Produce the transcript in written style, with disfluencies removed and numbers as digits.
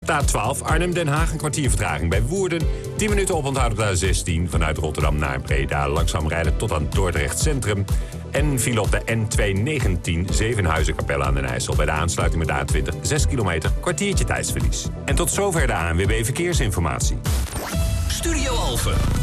de A12 Arnhem-Den Haag een kwartier vertraging bij Woerden. 10 minuten oponthoud op de A16 vanuit Rotterdam naar Breda. Langzaam rijden tot aan Dordrecht Centrum. En viel op de N219 Zevenhuizen-Kapelle aan den IJssel. Bij de aansluiting met de A20 6 kilometer, kwartiertje tijdsverlies. En tot zover de ANWB Verkeersinformatie. Studio Alphen.